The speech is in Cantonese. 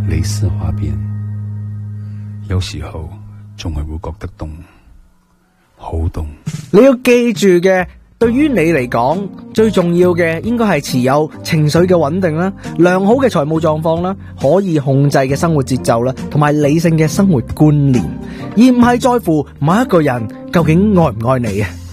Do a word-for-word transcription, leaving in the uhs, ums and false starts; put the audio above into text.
蕾絲花邊，有時候仲係會覺得凍，好凍。 你要記住嘅，對於你嚟講，最重要嘅應該係持有情緒嘅穩定啦，良好嘅財務狀況啦，可以控制嘅生活節奏啦，同埋理性嘅生活觀念，而唔係在乎某一個人究竟愛唔愛你啊。